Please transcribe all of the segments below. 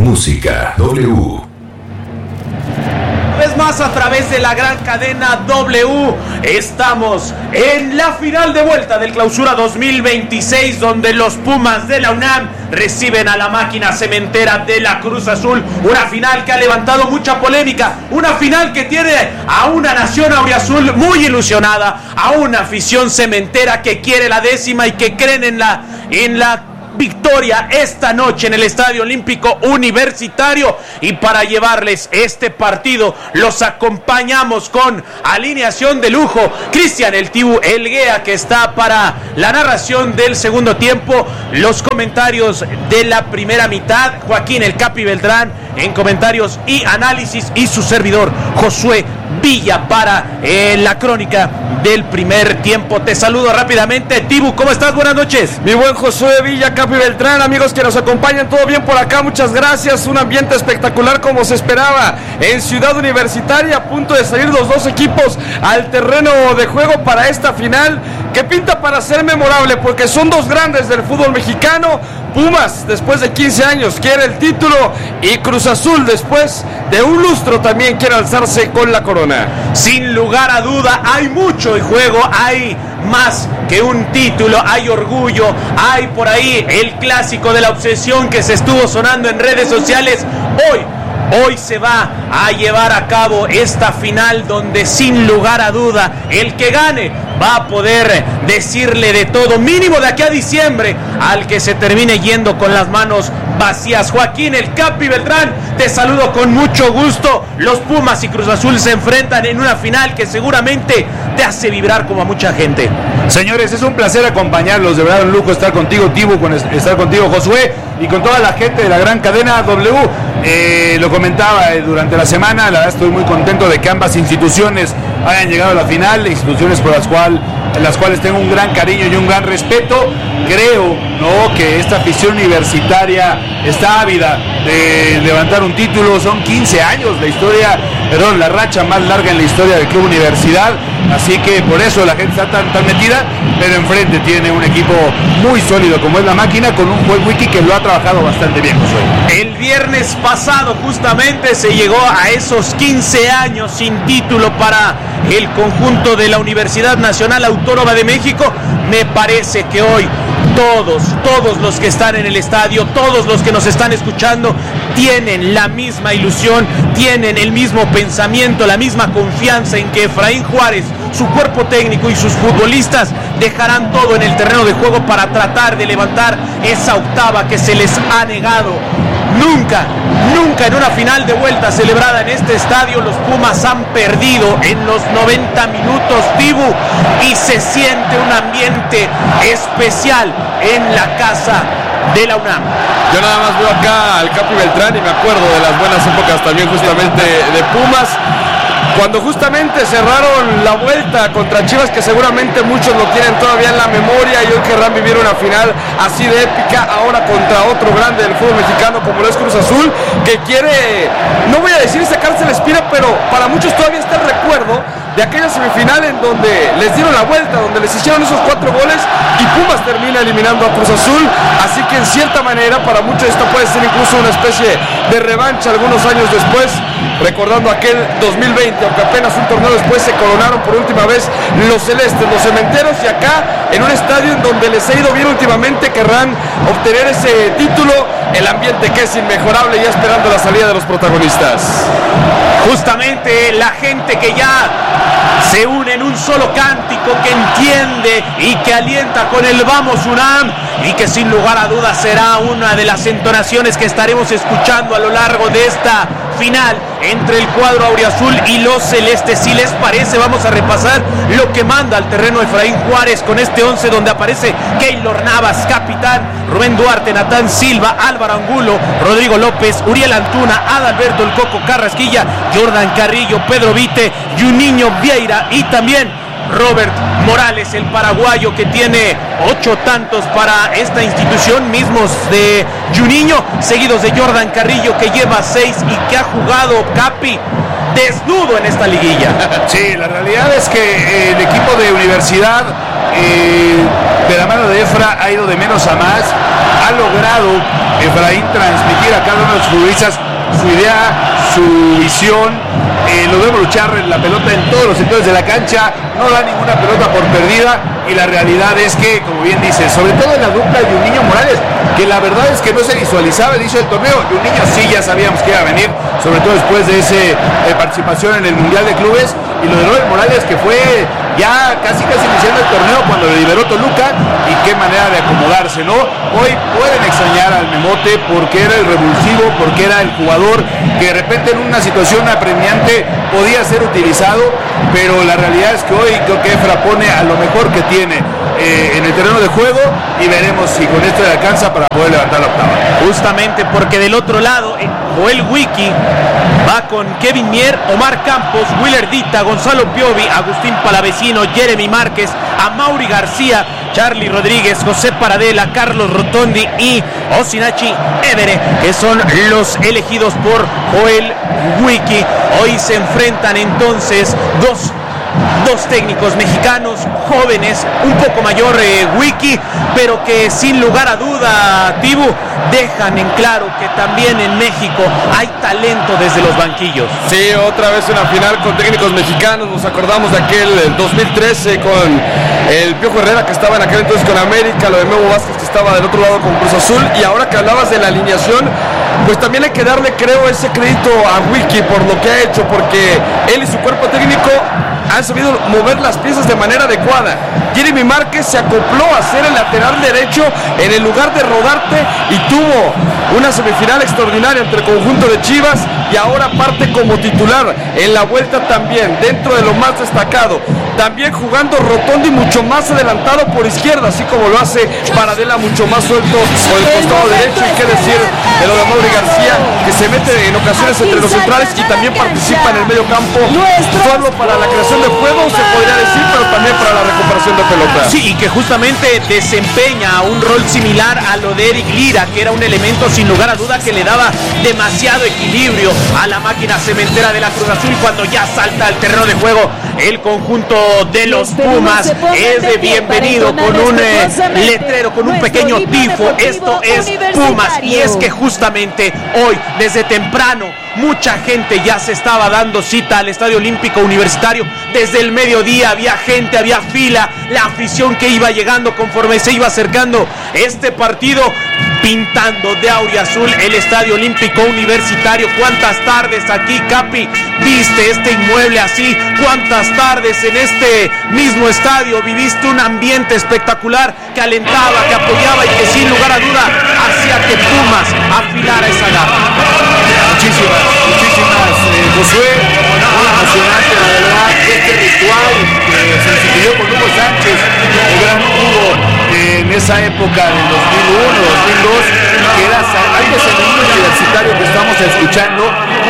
Música W. Vez más a través de la gran cadena W, estamos en la final de vuelta del Clausura 2026, donde los Pumas de la UNAM reciben a la máquina cementera de la Cruz Azul. Una final que ha levantado mucha polémica, una final que tiene a una nación auriazul muy ilusionada, a una afición cementera que quiere la 10ª y que creen en la victoria esta noche en el Estadio Olímpico Universitario. Y para llevarles este partido los acompañamos con alineación de lujo: Cristian el Tibu Elguea, que está para la narración del segundo tiempo, los comentarios de la primera mitad, Joaquín el Capi Beltrán en comentarios y análisis, y su servidor Josué Villa para la crónica del primer tiempo. Te saludo rápidamente, Tibu, ¿cómo estás? Buenas noches. Mi buen Josué Villa, Capi Beltrán, amigos que nos acompañan, todo bien por acá, muchas gracias. Un ambiente espectacular como se esperaba en Ciudad Universitaria, a punto de salir los dos equipos al terreno de juego para esta final que pinta para ser memorable, porque son dos grandes del fútbol mexicano. Pumas, después de 15 años, quiere el título, y Cruz Azul, después de un lustro, también quiere alzarse con la corona. Sin lugar a duda, hay mucho en juego, hay más que un título, hay orgullo, hay por ahí el clásico de la obsesión que se estuvo sonando en redes sociales. Hoy se va a llevar a cabo esta final, donde sin lugar a duda el que gane va a poder decirle de todo, mínimo de aquí a diciembre, al que se termine yendo con las manos vacías. Joaquín el Capi Beltrán, te saludo con mucho gusto. Los Pumas y Cruz Azul se enfrentan en una final que seguramente te hace vibrar como a mucha gente. Señores, es un placer acompañarlos, de verdad un lujo estar contigo, Tibu, estar contigo, Josué, y con toda la gente de la gran cadena W. Lo comentaba durante la semana, la verdad estoy muy contento de que ambas instituciones hayan llegado a la final, instituciones por las cuales tengo un gran cariño y un gran respeto. Creo, ¿no?, que esta afición universitaria está ávida de levantar un título. Son 15 años la racha más larga en la historia del Club Universidad, así que por eso la gente está tan metida, pero enfrente tiene un equipo muy sólido como es la máquina, con un juez wiki que lo ha trabajado bastante bien, Josué. El viernes pasado justamente se llegó a esos 15 años sin título para el conjunto de la Universidad Nacional Autónoma de México. Me parece que hoy todos los que están en el estadio, todos los que nos están escuchando, tienen la misma ilusión, tienen el mismo pensamiento, la misma confianza en que Efraín Juárez, su cuerpo técnico y sus futbolistas dejarán todo en el terreno de juego para tratar de levantar esa octava que se les ha negado. Nunca en una final de vuelta celebrada en este estadio los Pumas han perdido en los 90 minutos, Tibu, y se siente un ambiente especial en la casa de la UNAM. Yo nada más veo acá al Capi Beltrán y me acuerdo de las buenas épocas también justamente de Pumas, cuando justamente cerraron la vuelta contra Chivas, que seguramente muchos lo tienen todavía en la memoria y hoy querrán vivir una final así de épica, ahora contra otro grande del fútbol mexicano como lo es Cruz Azul, que quiere, no voy a decir sacarse la espina, pero para muchos todavía está el recuerdo de aquella semifinal en donde les dieron la vuelta, donde les hicieron esos 4 goles y Pumas termina eliminando a Cruz Azul. Así que en cierta manera para muchos esto puede ser incluso una especie de revancha algunos años después, recordando aquel 2020, aunque apenas un torneo después se coronaron por última vez los celestes, los cementeros, y acá en un estadio en donde les ha ido bien últimamente querrán obtener ese título. El ambiente que es inmejorable, ya esperando la salida de los protagonistas. Justamente la gente que ya se une en un solo cántico, que entiende y que alienta con el Vamos UNAM, y que sin lugar a dudas será una de las entonaciones que estaremos escuchando a lo largo de esta final entre el cuadro auriazul y los celestes. Si les parece, vamos a repasar lo que manda al terreno Efraín Juárez con este 11 donde aparece Keylor Navas, capitán, Rubén Duarte, Natán Silva, Álvaro Angulo, Rodrigo López, Uriel Antuna, Adalberto El Coco Carrasquilla, Jordan Carrillo, Pedro Vite, Juninho Vieira y también Robert Morales, el paraguayo, que tiene 8 tantos para esta institución, mismos de Juninho, seguidos de Jordan Carrillo, que lleva 6 y que ha jugado, Capi, desnudo en esta liguilla. Sí, la realidad es que el equipo de Universidad de la mano de Efra ha ido de menos a más. Ha logrado Efraín transmitir a cada uno de los futbolistas su idea, su visión. Lo vemos luchar la pelota en todos los sectores de la cancha, no da ninguna pelota por perdida, y la realidad es que, como bien dice, sobre todo en la dupla de un niño Morales, que la verdad es que no se visualizaba el inicio del torneo. Y un niño sí ya sabíamos que iba a venir, sobre todo después de esa participación en el Mundial de Clubes, y lo de Robert Morales, que fue ya casi iniciando el torneo cuando lo liberó Toluca, y qué manera de acomodarse, ¿no? Hoy pueden extrañar al Memote porque era el revulsivo, porque era el jugador que de repente en una situación apremiante podía ser utilizado, pero la realidad es que hoy creo que Efra pone a lo mejor que tiene en el terreno de juego, y veremos si con esto le alcanza para poder levantar la octava. Justamente porque del otro lado Joel Wiki va con Kevin Mier, Omar Campos, Willer Dita, Gonzalo Piovi, Agustín Palavecino, Jeremy Márquez, Amaury García, Charlie Rodríguez, José Paradela, Carlos Rotondi y Osinachi Evere, que son los elegidos por Joel Wiki. Hoy se enfrentan entonces dos técnicos mexicanos jóvenes, un poco mayor Wiki, pero que sin lugar a duda, Tibu, dejan en claro que también en México hay talento desde los banquillos. Sí, otra vez una final con técnicos mexicanos. Nos acordamos de aquel 2013 con el Piojo Herrera, que estaba en aquel entonces con América, lo de Memo Vázquez, que estaba del otro lado con Cruz Azul, y ahora que hablabas de la alineación, pues también hay que darle, creo, ese crédito a Wiki por lo que ha hecho, porque él y su cuerpo técnico han sabido mover las piezas de manera adecuada. Jeremy Márquez se acopló a ser el lateral derecho en el lugar de Rodarte, y tuvo una semifinal extraordinaria entre el conjunto de Chivas, y ahora parte como titular en la vuelta también, dentro de lo más destacado. También jugando Rotondi mucho más adelantado por izquierda, así como lo hace Paradela mucho más suelto por el costado derecho. Y qué decir de lo de Amaury García, que se mete en ocasiones entre los centrales y también participa en el medio campo, solo para la creación de juego, se podría decir, pero también para la recuperación de pelota. Sí, y que justamente desempeña un rol similar a lo de Eric Lira, que era un elemento sin lugar a duda que le daba demasiado equilibrio a la máquina cementera de la Cruz Azul. Cuando ya salta al terreno de juego el conjunto de los Pumas, es de bienvenido con un letrero, con un pequeño tifo. Esto es Pumas, y es que justamente hoy, desde temprano, mucha gente ya se estaba dando cita al Estadio Olímpico Universitario. Desde el mediodía había gente, había fila, la afición que iba llegando conforme se iba acercando este partido, pintando de auriazul el Estadio Olímpico Universitario. ¿Cuántas tardes aquí, Capi, viste este inmueble así? ¿Cuántas tardes en este mismo estadio viviste un ambiente espectacular que alentaba, que apoyaba y que sin lugar a duda hacía que Pumas afilara esa garra? Muchísimas, Josué, muy emocionante, la verdad, este ritual que se instituyó con Hugo Sánchez, el gran Hugo, en esa época del 2001, 2002, que era antes en el himno universitario que estamos escuchando,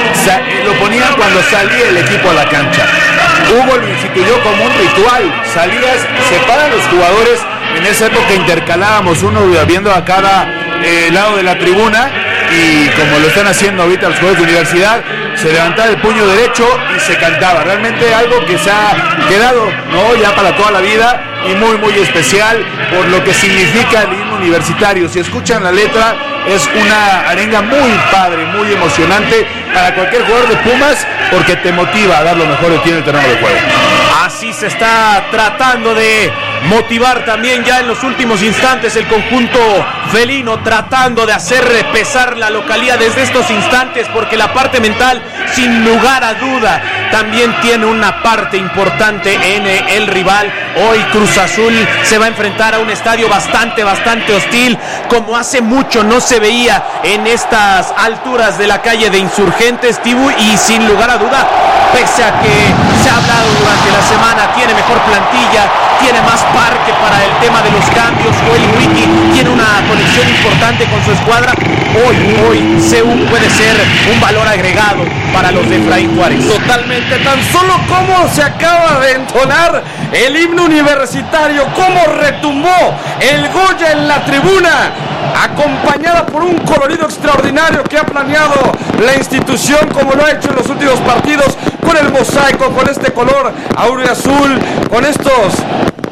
lo ponían cuando salía el equipo a la cancha. Hugo lo instituyó como un ritual, salías, separan los jugadores, en esa época intercalábamos uno viendo a cada lado de la tribuna, y como lo están haciendo ahorita los jugadores de universidad, se levantaba el puño derecho y se cantaba. Realmente algo que se ha quedado, ¿no?, ya para toda la vida, y muy muy especial por lo que significa el himno universitario. Si escuchan la letra, es una arenga muy padre, muy emocionante para cualquier jugador de Pumas, porque te motiva a dar lo mejor de ti en el terreno de juego. Así se está tratando de motivar también ya en los últimos instantes el conjunto felino, tratando de hacer pesar la localía desde estos instantes, porque la parte mental, sin lugar a duda, también tiene una parte importante en el rival. Hoy Cruz Azul se va a enfrentar a un estadio bastante hostil, como hace mucho no se veía en estas alturas de la calle de Insurgentes, Tibu, y sin lugar a duda, pese a que se ha hablado durante la semana, tiene mejor plantilla, tiene más parque para el tema de los cambios. Joel Wiki tiene una conexión importante con su escuadra. Hoy CU puede ser un valor agregado para los de Efraín Juárez. Totalmente, tan solo como se acaba de entonar el himno universitario, cómo retumbó el Goya en la tribuna, acompañada por un colorido extraordinario que ha planeado la institución, como lo ha hecho en los últimos partidos, con el mosaico, con este color auriazul, con estos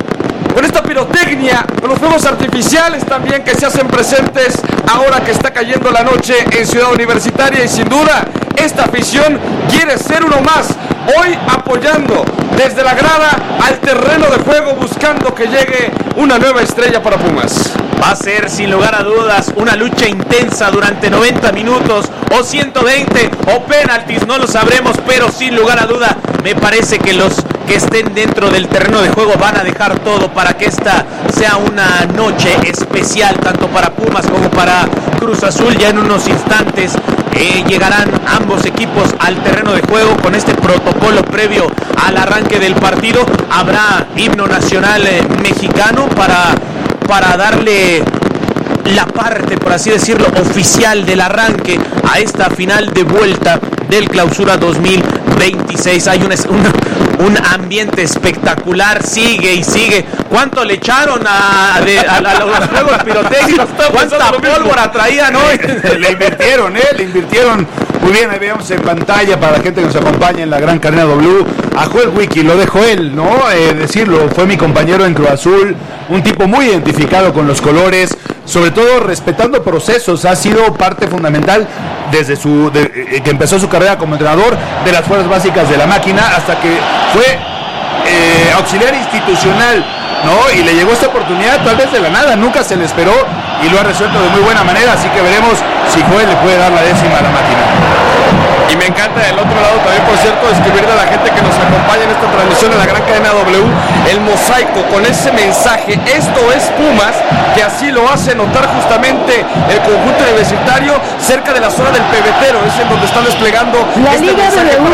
con esta pirotecnia, con los fuegos artificiales también que se hacen presentes ahora que está cayendo la noche en Ciudad Universitaria, y sin duda esta afición quiere ser uno más, hoy apoyando desde la grada al terreno de juego, buscando que llegue una nueva estrella para Pumas. Va a ser sin lugar a dudas una lucha intensa durante 90 minutos o 120 o penaltis, no lo sabremos, pero sin lugar a duda me parece que los que estén dentro del terreno de juego van a dejar todo para que esta sea una noche especial tanto para Pumas como para Cruz Azul. Ya en unos instantes llegarán ambos equipos al terreno de juego con este protocolo previo al arranque del partido. Habrá himno nacional mexicano para darle la parte, por así decirlo, oficial del arranque a esta final de vuelta del Clausura 2026. Hay un ambiente espectacular, sigue y sigue. ¿Cuánto le echaron a los juegos pirotécnicos? ¿Cuánta pólvora traían hoy? Le invirtieron. Muy bien, ahí vemos en pantalla para la gente que nos acompaña en la gran cadena W a Joel Wiki, lo dejó él, ¿no? Decirlo, fue mi compañero en Cruz Azul, un tipo muy identificado con los colores, sobre todo respetando procesos, ha sido parte fundamental desde que empezó su carrera como entrenador de las fuerzas básicas de la máquina hasta que fue auxiliar institucional, ¿no? Y le llegó esta oportunidad tal vez de la nada, nunca se le esperó y lo ha resuelto de muy buena manera, así que veremos si Joel le puede dar la décima a la máquina. Y me encanta del otro lado también, por cierto, describirle a la gente que nos acompaña en esta transmisión en la gran cadena W, el mosaico con ese mensaje, esto es Pumas, que así lo hace notar justamente el conjunto universitario cerca de la zona del pebetero, es en donde están desplegando la este Liga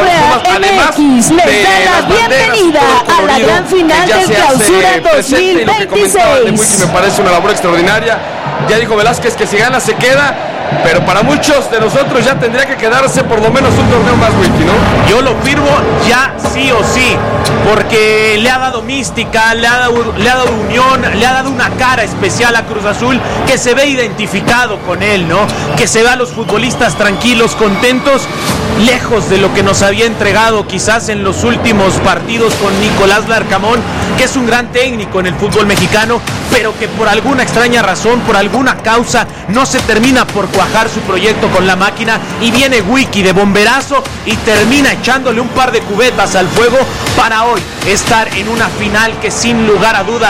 WMX les da la bienvenida a la gran final del Clausura 2026. Me parece una labor extraordinaria. Ya dijo Velázquez que si gana se queda, pero para muchos de nosotros ya tendría que quedarse por lo menos un torneo más, Wiki, ¿no? Yo lo firmo ya sí o sí, porque le ha dado mística, le ha dado unión, le ha dado una cara especial a Cruz Azul, que se ve identificado con él, ¿no? Que se ve a los futbolistas tranquilos, contentos, lejos de lo que nos había entregado quizás en los últimos partidos con Nicolás Larcamón, que es un gran técnico en el fútbol mexicano, pero que por alguna extraña razón, por alguna causa, no se termina por cuajar su proyecto con la máquina, y viene Wiki de bomberazo y termina echándole un par de cubetas al fuego para hoy estar en una final que sin lugar a duda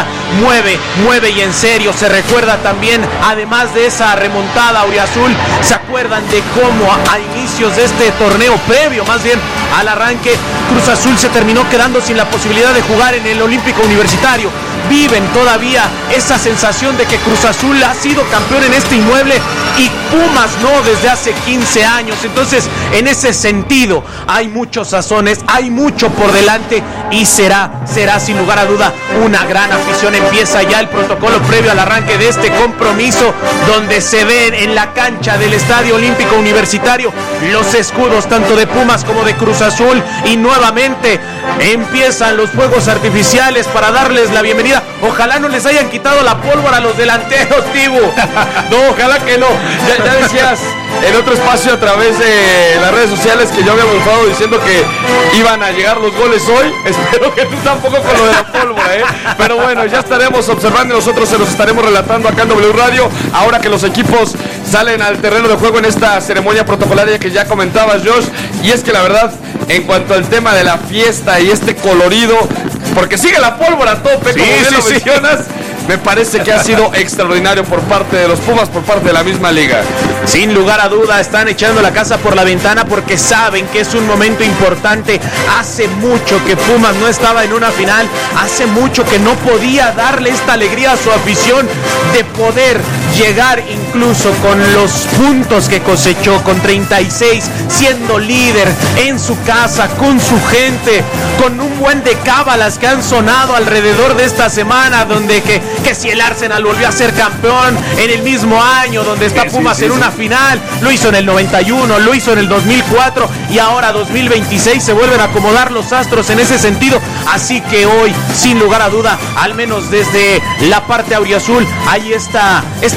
mueve y en serio. Se recuerda también, además de esa remontada auriazul, se acuerdan de cómo a inicios de este torneo, previo más bien al arranque, Cruz Azul se terminó quedando sin la posibilidad de jugar en el Olímpico Universitario. Viven todavía esa sensación de que Cruz Azul ha sido campeón en este inmueble y Pumas no desde hace 15 años. Entonces, en ese sentido, hay muchos sazones, hay mucho por delante y será sin lugar a duda una gran afición. Empieza ya el protocolo previo al arranque de este compromiso, donde se ven en la cancha del Estadio Olímpico Universitario los escudos tanto de Pumas como de Cruz Azul, y nuevamente empiezan los fuegos artificiales para darles la bienvenida. Ojalá no les hayan quitado la pólvora a los delanteros, Tibu. No, ojalá que no. Ya decías en otro espacio a través de las redes sociales que yo había mostrado diciendo que iban a llegar los goles hoy. Espero que tú tampoco con lo de la pólvora, Pero bueno, ya estaremos observando y nosotros se los estaremos relatando acá en W Radio, ahora que los equipos salen al terreno de juego en esta ceremonia protocolaria que ya comentabas, Josh. Y es que la verdad, en cuanto al tema de la fiesta y este colorido, porque sigue la pólvora a tope, como bien lo mencionas, me parece que ha sido extraordinario por parte de los Pumas, por parte de la misma liga. Sin lugar a duda están echando la casa por la ventana porque saben que es un momento importante. Hace mucho que Pumas no estaba en una final, hace mucho que no podía darle esta alegría a su afición de poder llegar incluso con los puntos que cosechó, con 36, siendo líder en su casa, con su gente, con un buen de cábalas que han sonado alrededor de esta semana, donde que si el Arsenal volvió a ser campeón en el mismo año, donde está Pumas en una final, lo hizo en el 91, lo hizo en el 2004 y ahora 2026 se vuelven a acomodar los astros en ese sentido. Así que hoy, sin lugar a duda, al menos desde la parte auriazul, hay esta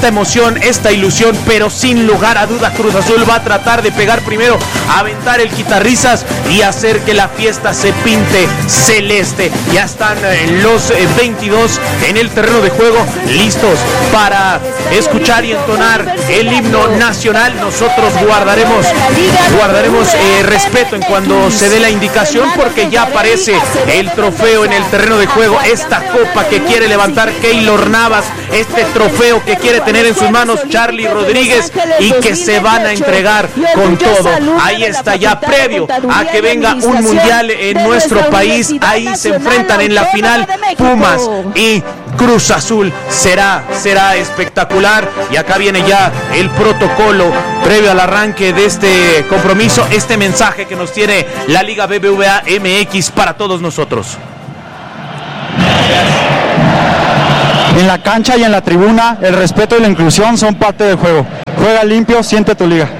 emoción, esta ilusión, pero sin lugar a duda Cruz Azul va a tratar de pegar primero, aventar el quitarrisas y hacer que la fiesta se pinte celeste. Ya están los 22 en el terreno de juego, listos para escuchar y entonar el himno nacional. Nosotros guardaremos respeto en cuando se dé la indicación, porque ya aparece el trofeo en el terreno de juego, esta copa que quiere levantar Keylor Navas, este trofeo que quiere tener en sus manos Charly Rodríguez y que se van a entregar con todo. Ahí está ya, previo a que venga un mundial en nuestro país. Ahí se enfrentan en la final Pumas y Cruz Azul. Será espectacular. Y acá viene ya el protocolo previo al arranque de este compromiso, este mensaje que nos tiene la Liga BBVA MX para todos nosotros. En la cancha y en la tribuna, el respeto y la inclusión son parte del juego. Juega limpio, siente tu liga.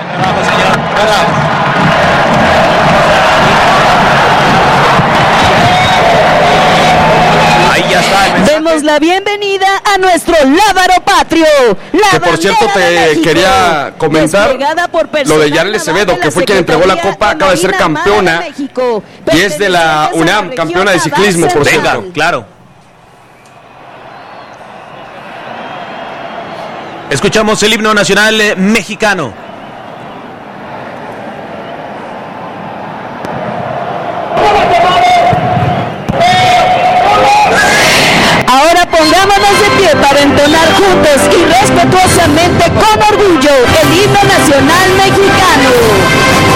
Ahí ya está el mensaje. Demos la bienvenida a nuestro lábaro patrio. Que por cierto te quería comentar lo de Yareli Acevedo, que fue quien entregó la copa, acaba de ser campeona y es de la UNAM, campeona de ciclismo, por cierto. Claro. Escuchamos el himno nacional mexicano. Ahora pongámonos de pie para entonar juntos y respetuosamente con orgullo el himno nacional mexicano.